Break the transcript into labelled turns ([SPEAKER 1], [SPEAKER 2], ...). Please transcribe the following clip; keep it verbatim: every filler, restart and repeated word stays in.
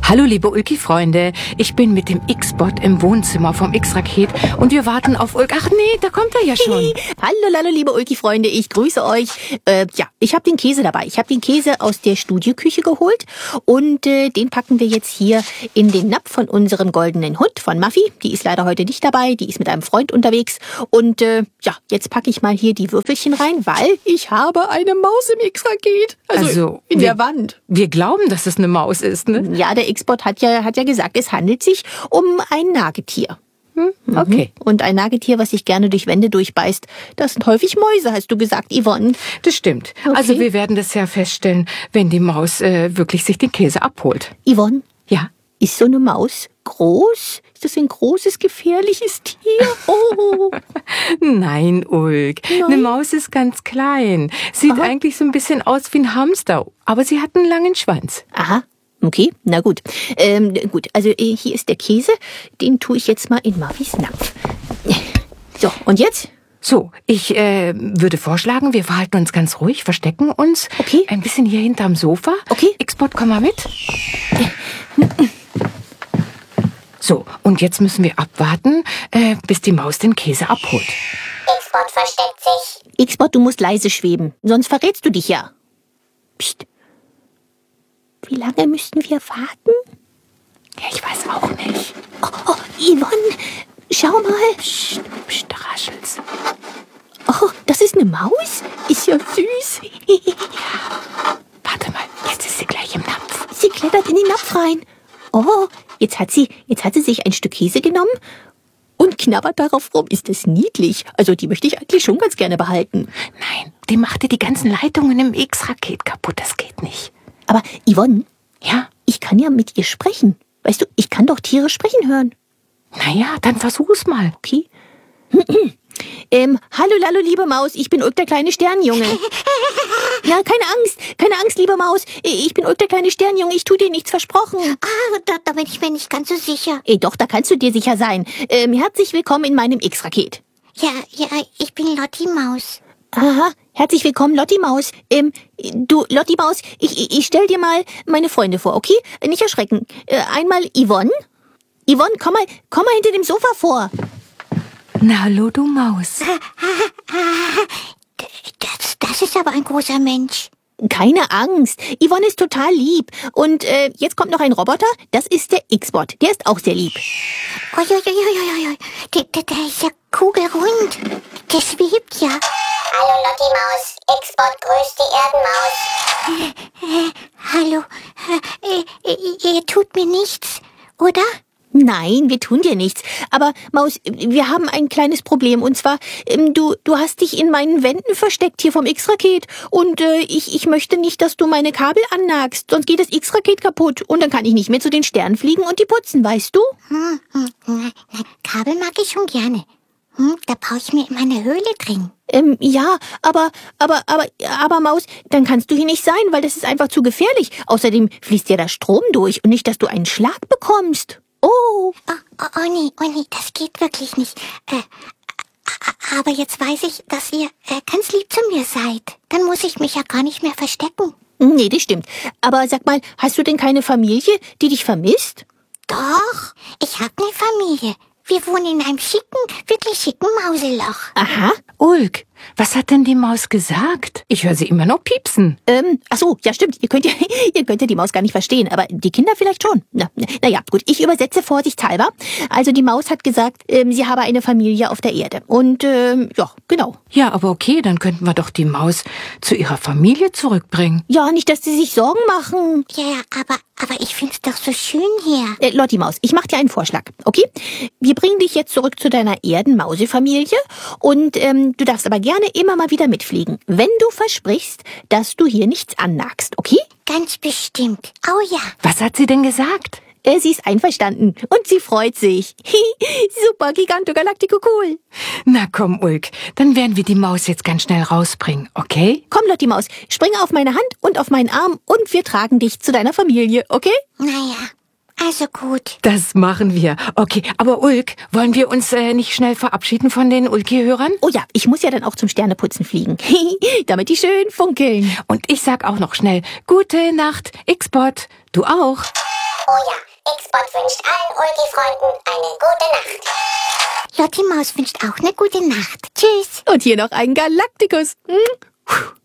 [SPEAKER 1] Hallo liebe Ulki-Freunde, ich bin mit dem X-Bot im Wohnzimmer vom X-Raket und wir warten auf Ulk. Ach nee, da kommt er ja schon.
[SPEAKER 2] Hallo, hallo liebe Ulki-Freunde, ich grüße euch. Äh, ja, ich habe den Käse dabei. Ich habe den Käse aus der Studioküche geholt und äh, den packen wir jetzt hier in den Napf von unserem goldenen Hund, von Muffy. Die ist leider heute nicht dabei, die ist mit einem Freund unterwegs. Und äh, ja, jetzt packe ich mal hier die Würfelchen rein, weil ich habe eine Maus im X-Raket. Also,
[SPEAKER 1] Also,
[SPEAKER 2] in
[SPEAKER 1] wir,
[SPEAKER 2] der Wand.
[SPEAKER 1] Wir glauben, dass es eine Maus ist, ne?
[SPEAKER 2] Ja, der X-Bot hat ja, hat ja gesagt, es handelt sich um ein Nagetier.
[SPEAKER 1] Hm? Okay.
[SPEAKER 2] Und ein Nagetier, was sich gerne durch Wände durchbeißt, das sind häufig Mäuse, hast du gesagt, Yvonne.
[SPEAKER 1] Das stimmt.
[SPEAKER 2] Okay.
[SPEAKER 1] Also wir werden das ja feststellen, wenn die Maus äh, wirklich sich den Käse abholt.
[SPEAKER 2] Yvonne,
[SPEAKER 1] Ja.
[SPEAKER 2] ist so eine Maus groß? Ist das ein großes, gefährliches Tier? Oh.
[SPEAKER 1] Nein, Ulk.
[SPEAKER 2] Nein?
[SPEAKER 1] Eine Maus ist ganz klein. Sieht
[SPEAKER 2] Aha.
[SPEAKER 1] eigentlich so ein bisschen aus wie ein Hamster, aber sie hat einen langen Schwanz.
[SPEAKER 2] Aha. Okay, na gut. Ähm, gut, also äh, hier ist der Käse. Den tue ich jetzt mal in Muffys Napf. So, und jetzt?
[SPEAKER 1] So, ich äh, würde vorschlagen, wir verhalten uns ganz ruhig, verstecken uns.
[SPEAKER 2] Okay.
[SPEAKER 1] Ein bisschen hier hinterm Sofa.
[SPEAKER 2] Okay.
[SPEAKER 1] X-Bot, komm mal mit. So, und jetzt müssen wir abwarten, äh, bis die Maus den Käse abholt.
[SPEAKER 3] X-Bot versteckt sich.
[SPEAKER 2] X-Bot, du musst leise schweben, sonst verrätst du dich ja. Psst. Wie lange müssten wir warten?
[SPEAKER 1] Ja, ich weiß auch nicht.
[SPEAKER 2] Oh, oh, Yvonne, schau mal.
[SPEAKER 1] Psst, psst, da raschelt's.
[SPEAKER 2] Oh, das ist eine Maus? Ist ja süß.
[SPEAKER 1] Warte mal, jetzt ist sie gleich im Napf.
[SPEAKER 2] Sie klettert in den Napf rein. Oh, jetzt hat sie, jetzt hat sie sich ein Stück Käse genommen und knabbert darauf rum. Ist das niedlich? Also die möchte ich eigentlich schon ganz gerne behalten.
[SPEAKER 1] Nein, die machte die ganzen Leitungen im X-Raket kaputt. Das geht nicht.
[SPEAKER 2] Aber Yvonne,
[SPEAKER 1] Ja?
[SPEAKER 2] ich kann ja mit ihr sprechen. Weißt du, ich kann doch Tiere sprechen hören.
[SPEAKER 1] Naja, dann versuch's mal.
[SPEAKER 2] Okay. ähm, hallo, hallo, liebe Maus, ich bin Ulk, der kleine Sternjunge. Ja, keine Angst, keine Angst, liebe Maus. Ich bin Ulk, der kleine Sternjunge, ich tu dir nichts versprochen.
[SPEAKER 3] Ah, da, da bin ich mir nicht ganz so sicher.
[SPEAKER 2] Ey, doch, da kannst du dir sicher sein. Ähm, herzlich willkommen in meinem X-Raket.
[SPEAKER 3] Ja, ja, ich bin Lotti Maus.
[SPEAKER 2] Aha, herzlich willkommen, Lotti Maus. Ähm, du, Lotti Maus, ich, ich, ich stell dir mal meine Freunde vor, okay? Nicht erschrecken. Äh, einmal Yvonne. Yvonne, komm mal, komm mal hinter dem Sofa vor.
[SPEAKER 1] Na, hallo, du Maus.
[SPEAKER 3] Das, das ist aber ein großer Mensch.
[SPEAKER 2] Keine Angst, Yvonne ist total lieb. Und äh, jetzt kommt noch ein Roboter, das ist der X-Bot. Der ist auch sehr lieb.
[SPEAKER 3] Uiuiuiuiui, der, der, der ist ja kugelrund. Der schwebt ja. Hallo Lotti Maus, X-Bot grüßt die Erdenmaus. Äh, äh, hallo, äh, äh, ihr tut mir nichts, oder?
[SPEAKER 2] Nein, wir tun dir nichts. Aber Maus, wir haben ein kleines Problem. Und zwar, ähm, du, du hast dich in meinen Wänden versteckt hier vom X-Raket. Und äh, ich, ich möchte nicht, dass du meine Kabel annagst. Sonst geht das X-Raket kaputt. Und dann kann ich nicht mehr zu den Sternen fliegen und die putzen, weißt du?
[SPEAKER 3] Hm, hm, na, na, Kabel mag ich schon gerne. Hm, da baue ich mir in meine Höhle drin.
[SPEAKER 2] Ähm, ja, aber, aber, aber, aber Maus, dann kannst du hier nicht sein, weil das ist einfach zu gefährlich. Außerdem fließt ja da Strom durch und nicht, dass du einen Schlag bekommst. Oh.
[SPEAKER 3] Oh, oh, oh nee, oh nee, das geht wirklich nicht. Äh, aber jetzt weiß ich, dass ihr äh, ganz lieb zu mir seid. Dann muss ich mich ja gar nicht mehr verstecken.
[SPEAKER 2] Nee, das stimmt. Aber sag mal, hast du denn keine Familie, die dich vermisst?
[SPEAKER 3] Doch, ich hab ne Familie. Wir wohnen in einem schicken, wirklich schicken Mauseloch.
[SPEAKER 2] Aha.
[SPEAKER 1] Ulk, was hat denn die Maus gesagt? Ich höre sie immer noch piepsen.
[SPEAKER 2] Ähm, ach so, ja stimmt. Ihr könnt ja, ihr könnt ja die Maus gar nicht verstehen, aber die Kinder vielleicht schon. Na, na ja, gut. Ich übersetze vorsichtshalber. Also die Maus hat gesagt, ähm, sie habe eine Familie auf der Erde. Und ähm, ja, genau.
[SPEAKER 1] Ja, aber okay, dann könnten wir doch die Maus zu ihrer Familie zurückbringen.
[SPEAKER 2] Ja, nicht, dass sie sich Sorgen machen.
[SPEAKER 3] Ja, ja, aber, aber ich find's doch so schön hier.
[SPEAKER 2] Äh, Lotti Maus, ich mach dir einen Vorschlag, okay? Wir bringen dich jetzt zurück zu deiner Erden-Mausefamilie und ähm, du darfst aber gerne immer mal wieder mitfliegen, wenn du versprichst, dass du hier nichts annagst, okay?
[SPEAKER 3] Ganz bestimmt. Oh ja.
[SPEAKER 1] Was hat sie denn gesagt?
[SPEAKER 2] Äh, sie ist einverstanden und sie freut sich. Super, Giganto Galactico cool.
[SPEAKER 1] Na komm, Ulk, dann werden wir die Maus jetzt ganz schnell rausbringen, okay?
[SPEAKER 2] Komm, Lotti Maus, spring auf meine Hand und auf meinen Arm und wir tragen dich zu deiner Familie, okay?
[SPEAKER 3] Naja, also gut.
[SPEAKER 1] Das machen wir. Okay, aber Ulk, wollen wir uns äh, nicht schnell verabschieden von den Ulki-Hörern?
[SPEAKER 2] Oh ja, ich muss ja dann auch zum Sterneputzen fliegen, damit die schön funkeln.
[SPEAKER 1] Und ich sag auch noch schnell, gute Nacht, X-Bot, du auch.
[SPEAKER 3] oh ja, X-Bot wünscht allen Ulki-Freunden eine gute Nacht. Lotti Maus wünscht auch eine gute Nacht. Tschüss.
[SPEAKER 2] Und hier noch ein Galaktikus. Hm?